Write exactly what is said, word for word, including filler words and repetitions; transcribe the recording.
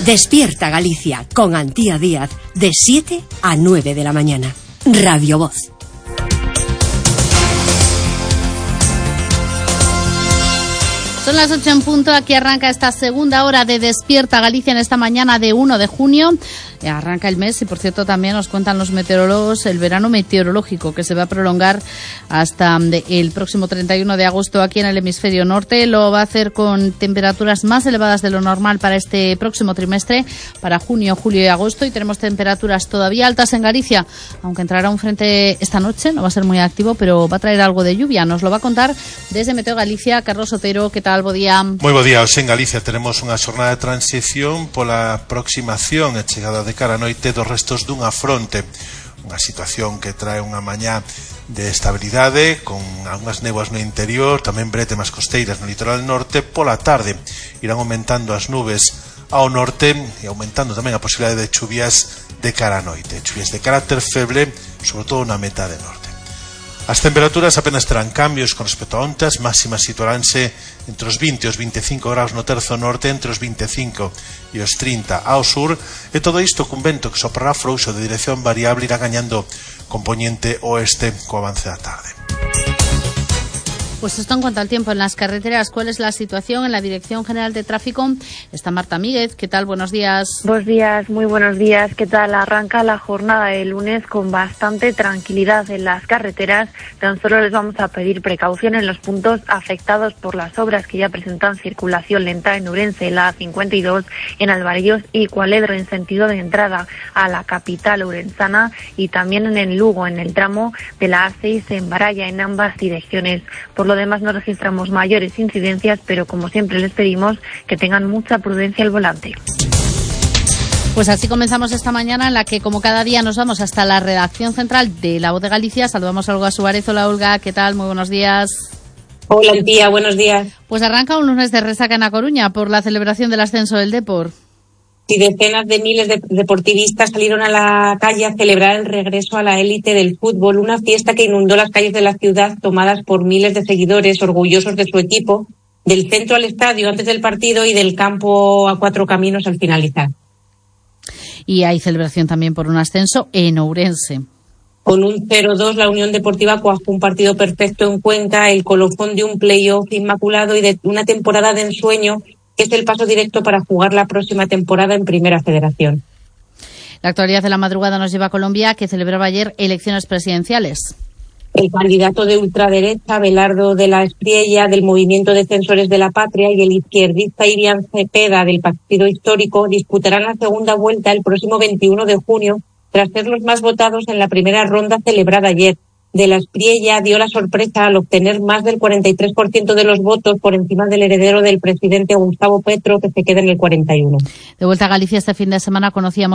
Despierta Galicia con Antía Díaz de siete a nueve de la mañana. Radio Voz. Son las ocho en punto, aquí arranca esta segunda hora de Despierta Galicia en esta mañana de uno de junio. Arranca el mes y, por cierto, también nos cuentan los meteorólogos el verano meteorológico que se va a prolongar hasta el próximo treinta y uno de agosto aquí en el hemisferio norte. Lo va a hacer con temperaturas más elevadas de lo normal para este próximo trimestre, para junio, julio y agosto, y tenemos temperaturas todavía altas en Galicia, aunque entrará un frente esta noche, no va a ser muy activo, pero va a traer algo de lluvia. Nos lo va a contar desde Meteo Galicia Carlos Otero. ¿Qué tal? Bo día. Moi bo día. Hoxe en Galicia tenemos unha xornada de transición pola aproximación e chegada de cara a noite dos restos dunha fronte, unha situación que trae unha mañá de estabilidade con algunhas néboas no interior, tamén bretemas costeiras no litoral norte. Pola tarde irán aumentando as nubes ao norte e aumentando tamén a posibilidade de chuvias de cara a noite, chuvias de carácter feble, sobre todo na metade norte. As temperaturas apenas terán cambios con respecto a onte. As máximas situaránse entre os vinte e os veinticinco graus no terzo norte, entre os veinticinco e os trinta ao sur, e todo isto cun vento que soprará frouxo de dirección variable, irá gañando componente oeste co avance da tarde. Pues esto en cuanto al tiempo en las carreteras. ¿Cuál es la situación en la Dirección General de Tráfico? Está Marta Míguez. ¿Qué tal? Buenos días. Buenos días, muy buenos días. ¿Qué tal? Arranca la jornada de lunes con bastante tranquilidad en las carreteras. Tan solo les vamos a pedir precaución en los puntos afectados por las obras que ya presentan circulación lenta en Ourense, la A cincuenta y dos, en Albarillos y Cualedro en sentido de entrada a la capital ourensana, y también en el Lugo, en el tramo de la A seis en Baralla, en ambas direcciones. Por lo demás no registramos mayores incidencias, pero como siempre les pedimos que tengan mucha prudencia al volante. Pues así comenzamos esta mañana, en la que, como cada día, nos vamos hasta la redacción central de La Voz de Galicia. Saludamos a Olga Suárez. Hola, Olga, ¿qué tal? Muy buenos días. Hola, tía, buenos días. Pues arranca un lunes de resaca en A Coruña por la celebración del ascenso del Depor. Y decenas de miles de deportivistas salieron a la calle a celebrar el regreso a la élite del fútbol, una fiesta que inundó las calles de la ciudad, tomadas por miles de seguidores orgullosos de su equipo, del centro al estadio antes del partido y del campo a Cuatro Caminos al finalizar. Y hay celebración también por un ascenso en Ourense. Con un cero dos, la Unión Deportiva cuajó un partido perfecto en Cuenca, el colofón de un playoff inmaculado y de una temporada de ensueño, que es el paso directo para jugar la próxima temporada en Primera Federación. La actualidad de la madrugada nos lleva a Colombia, que celebraba ayer elecciones presidenciales. El candidato de ultraderecha, Belardo de la Espriella, del Movimiento Defensores de la Patria, y el izquierdista Irian Cepeda, del Partido Histórico, disputarán la segunda vuelta el próximo veintiuno de junio, tras ser los más votados en la primera ronda celebrada ayer. De la Espriella dio la sorpresa al obtener más del cuarenta y tres por ciento de los votos, por encima del heredero del presidente Gustavo Petro, que se queda en el cuarenta y uno. De vuelta a Galicia, este fin de semana conocíamos